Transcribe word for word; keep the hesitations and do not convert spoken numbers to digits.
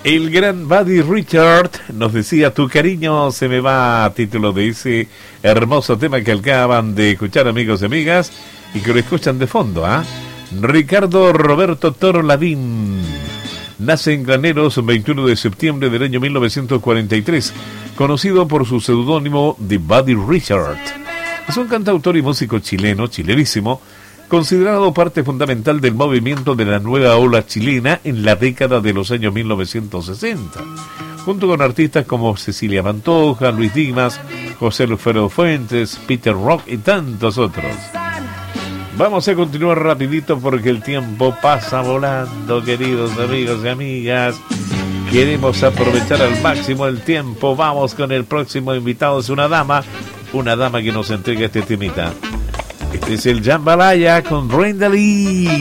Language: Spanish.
El gran Buddy Richard nos decía "Tu cariño se me va", a título de ese hermoso tema que acaban de escuchar, amigos y amigas, y que lo escuchan de fondo, ¿ah? ¿eh? Ricardo Roberto Torladín nace en Graneros el veintiuno de septiembre del año mil novecientos cuarenta y tres, conocido por su seudónimo de Buddy Richard. Es un cantautor y músico chileno, chilerísimo, considerado parte fundamental del movimiento de la nueva ola chilena en la década de los años mil novecientos sesenta, junto con artistas como Cecilia Pantoja, Luis Dimas, José Lufero Fuentes, Peter Rock y tantos otros. Vamos a continuar rapidito porque el tiempo pasa volando, queridos amigos y amigas. Queremos aprovechar al máximo el tiempo. Vamos con el próximo invitado, es una dama, una dama que nos entrega este temita. Este es el Jambalaya con Brenda Lee.